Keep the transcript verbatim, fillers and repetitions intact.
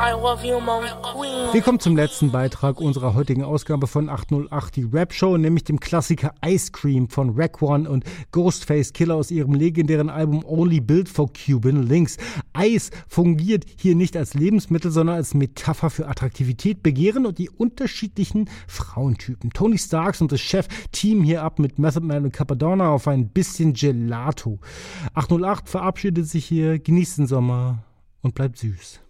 Wir kommen zum letzten Beitrag unserer heutigen Ausgabe von achthundertacht, die Rap-Show, nämlich dem Klassiker Ice Cream von Raekwon und Ghostface Killah aus ihrem legendären Album Only Built for Cuban Links. Eis fungiert hier nicht als Lebensmittel, sondern als Metapher für Attraktivität, Begehren und die unterschiedlichen Frauentypen. Tony Starks und das Chef teamen hier ab mit Method Man und Cappadonna auf ein bisschen Gelato. achthundertacht verabschiedet sich hier, genießt den Sommer und bleibt süß.